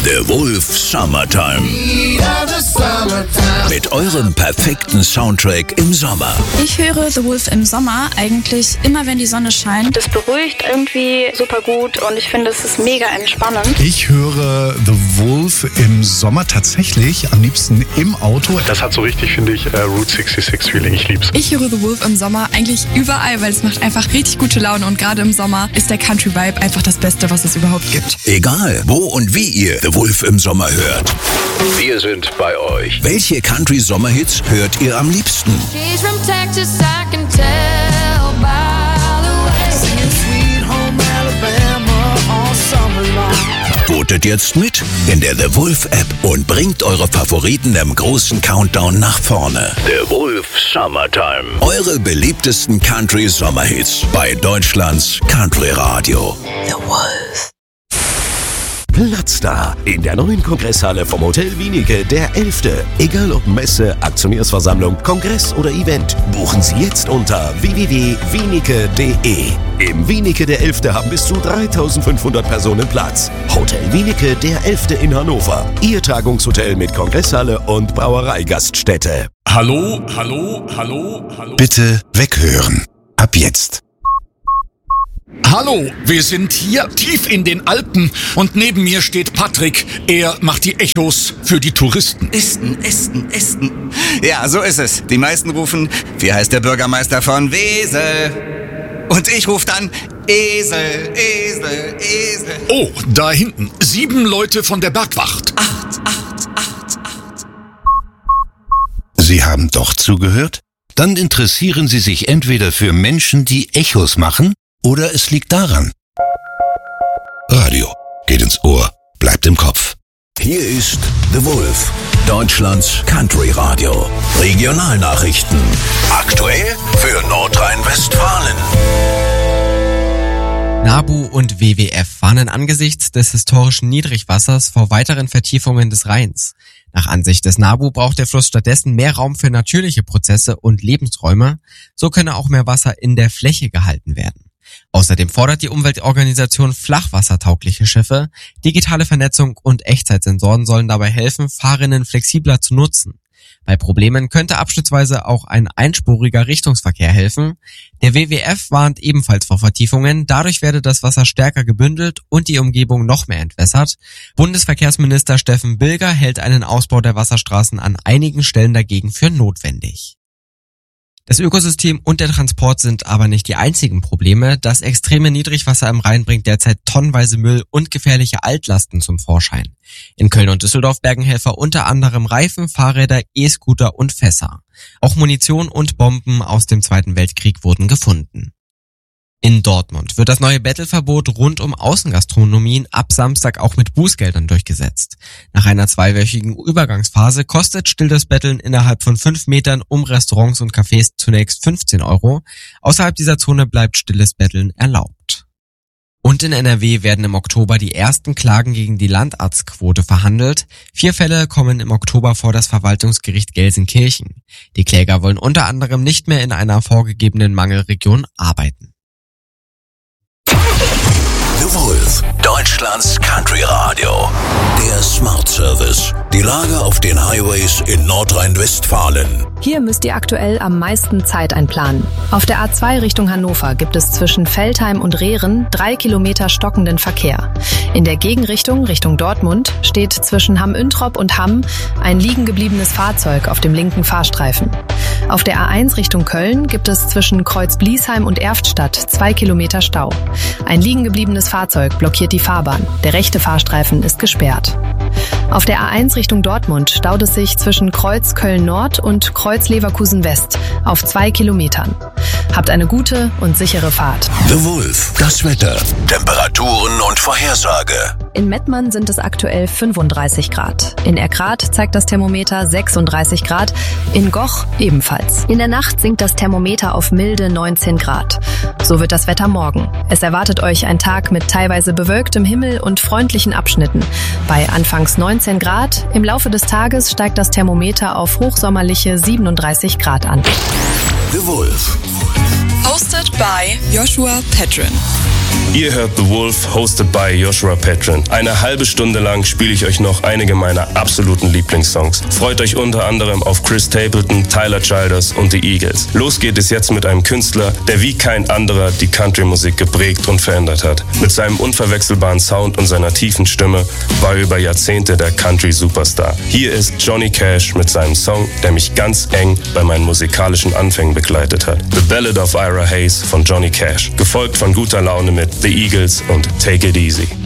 The Wolf Summertime. Mit eurem perfekten Soundtrack im Sommer. Ich höre The Wolf im Sommer eigentlich immer, wenn die Sonne scheint. Das beruhigt irgendwie super gut und ich finde, es ist mega entspannend. Ich höre The Wolf im Sommer tatsächlich am liebsten im Auto. Das hat so richtig, finde ich, Route 66 Feeling. Ich lieb's. Ich höre The Wolf im Sommer eigentlich überall, weil es macht einfach richtig gute Laune und gerade im Sommer ist der Country Vibe einfach das Beste, was es überhaupt gibt. Egal, wo und wie ihr The Wolf im Sommer hört. Wir sind bei euch. Welche Country-Sommerhits hört ihr am liebsten? She's from Texas, I can tell by the way. Singing Sweet Home Alabama all summer long. Votet jetzt mit in der The Wolf App und bringt eure Favoriten im großen Countdown nach vorne. The Wolf Summertime. Eure beliebtesten Country-Sommerhits bei Deutschlands Country Radio. The Wolf. Platz da in der neuen Kongresshalle vom Hotel Wienicke, der 11. Egal ob Messe, Aktionärsversammlung, Kongress oder Event, buchen Sie jetzt unter www.wienicke.de. Im Wienicke der 11. haben bis zu 3500 Personen Platz. Hotel Wienicke der 11. in Hannover. Ihr Tagungshotel mit Kongresshalle und Brauereigaststätte. Hallo. Bitte weghören. Ab jetzt. Hallo, wir sind hier tief in den Alpen und neben mir steht Patrick. Er macht die Echos für die Touristen. Ästen. Ja, so ist es. Die meisten rufen, wie heißt der Bürgermeister von Wesel? Und ich rufe dann Esel. Oh, da hinten. 7 Leute von der Bergwacht. 8. Sie haben doch zugehört? Dann interessieren Sie sich entweder für Menschen, die Echos machen, oder es liegt daran. Radio geht ins Ohr, bleibt im Kopf. Hier ist The Wolf, Deutschlands Country Radio. Regionalnachrichten. Aktuell für Nordrhein-Westfalen. NABU und WWF warnen angesichts des historischen Niedrigwassers vor weiteren Vertiefungen des Rheins. Nach Ansicht des NABU braucht der Fluss stattdessen mehr Raum für natürliche Prozesse und Lebensräume. So könne auch mehr Wasser in der Fläche gehalten werden. Außerdem fordert die Umweltorganisation flachwassertaugliche Schiffe. Digitale Vernetzung und Echtzeitsensoren sollen dabei helfen, Fahrerinnen flexibler zu nutzen. Bei Problemen könnte abschnittsweise auch ein einspuriger Richtungsverkehr helfen. Der WWF warnt ebenfalls vor Vertiefungen. Dadurch werde das Wasser stärker gebündelt und die Umgebung noch mehr entwässert. Bundesverkehrsminister Steffen Bilger hält einen Ausbau der Wasserstraßen an einigen Stellen dagegen für notwendig. Das Ökosystem und der Transport sind aber nicht die einzigen Probleme. Das extreme Niedrigwasser im Rhein bringt derzeit tonnenweise Müll und gefährliche Altlasten zum Vorschein. In Köln und Düsseldorf bergen Helfer unter anderem Reifen, Fahrräder, E-Scooter und Fässer. Auch Munition und Bomben aus dem Zweiten Weltkrieg wurden gefunden. In Dortmund wird das neue Bettelverbot rund um Außengastronomien ab Samstag auch mit Bußgeldern durchgesetzt. Nach einer 2-wöchigen Übergangsphase kostet stilles Betteln innerhalb von 5 Metern um Restaurants und Cafés zunächst 15 €. Außerhalb dieser Zone bleibt stilles Betteln erlaubt. Und in NRW werden im Oktober die ersten Klagen gegen die Landarztquote verhandelt. 4 Fälle kommen im Oktober vor das Verwaltungsgericht Gelsenkirchen. Die Kläger wollen unter anderem nicht mehr in einer vorgegebenen Mangelregion arbeiten. The Wolf, Deutschlands Country Radio. Der Smart Service. Die Lage auf den Highways in Nordrhein-Westfalen. Hier müsst ihr aktuell am meisten Zeit einplanen. Auf der A2 Richtung Hannover gibt es zwischen Veltheim und Rehren 3 Kilometer stockenden Verkehr. In der Gegenrichtung Richtung Dortmund steht zwischen Hamm-Üntrop und Hamm ein liegen gebliebenes Fahrzeug auf dem linken Fahrstreifen. Auf der A1 Richtung Köln gibt es zwischen Kreuz-Bliesheim und Erftstadt 2 Kilometer Stau. Ein liegen gebliebenes Fahrzeug blockiert die Fahrbahn. Der rechte Fahrstreifen ist gesperrt. Auf der A1 Richtung Dortmund staut es sich zwischen Kreuz Köln-Nord und Kreuz Leverkusen-West auf 2 Kilometern. Habt eine gute und sichere Fahrt. The Wolf, das Wetter, Temperaturen und Vorhersage. In Mettmann sind es aktuell 35 Grad. In Erkrath zeigt das Thermometer 36 Grad. In Goch ebenfalls. In der Nacht sinkt das Thermometer auf milde 19 Grad. So wird das Wetter morgen. Es erwartet euch ein Tag mit teilweise bewölktem Himmel und freundlichen Abschnitten. Bei anfangs 19 Grad, im Laufe des Tages steigt das Thermometer auf hochsommerliche 37 Grad an. The Wolf. Hosted by Joshua Pedrin. Ihr hört The Wolf, hosted by Joshua Petrin. Eine halbe Stunde lang spiele ich euch noch einige meiner absoluten Lieblingssongs. Freut euch unter anderem auf Chris Stapleton, Tyler Childers und The Eagles. Los geht es jetzt mit einem Künstler, der wie kein anderer die Country-Musik geprägt und verändert hat. Mit seinem unverwechselbaren Sound und seiner tiefen Stimme war er über Jahrzehnte der Country-Superstar. Hier ist Johnny Cash mit seinem Song, der mich ganz eng bei meinen musikalischen Anfängen begleitet hat. The Ballad of Ira Hayes von Johnny Cash, gefolgt von Guter Laune mit The Eagles und Take It Easy.